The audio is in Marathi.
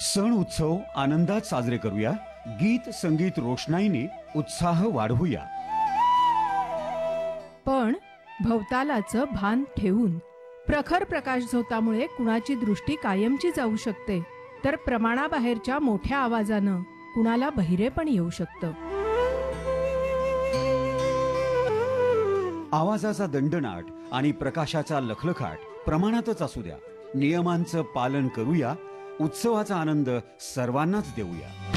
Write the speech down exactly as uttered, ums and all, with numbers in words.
सण उत्सव आनंदात साजरे करूया. गीत संगीत रोषणाईने उत्साह वाढवूया. पण भवतालाचं भान ठेवून. प्रखर प्रकाश झोतामुळे कुणाची दृष्टी कायमची जाऊ शकते, तर प्रमाणाबाहेरच्या मोठ्या आवाजानं कुणाला बहिरे पण येऊ शकतं. आवाजाचा दंडनाट आणि प्रकाशाचा लखलखाट प्रमाणातच असू द्या. नियमांचं पालन करूया. उत्सवाचा आनंद सर्वांनाच देऊया.